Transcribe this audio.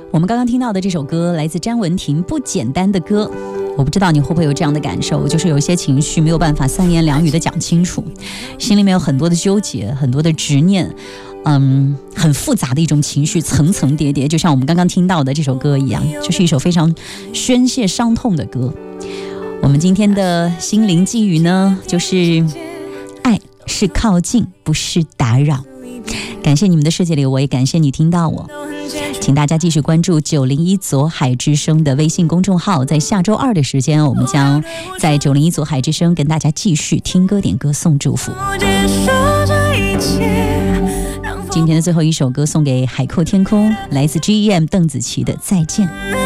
我们刚刚听到的这首歌来自詹雯婷，《不简单的歌》。我不知道你会不会有这样的感受，就是有一些情绪没有办法三言两语的讲清楚，心里面有很多的纠结，很多的执念，很复杂的一种情绪，层层叠叠，就像我们刚刚听到的这首歌一样，就是一首非常宣泄伤痛的歌。我们今天的心灵寄语呢，就是爱是靠近，不是打扰。感谢你们的世界里，我也感谢你听到我。请大家继续关注901左海之声的微信公众号，在下周2的时间，我们将在901左海之声跟大家继续听歌点歌送祝福。今天的最后一首歌送给海阔天空，来自 GEM 邓紫棋的再见。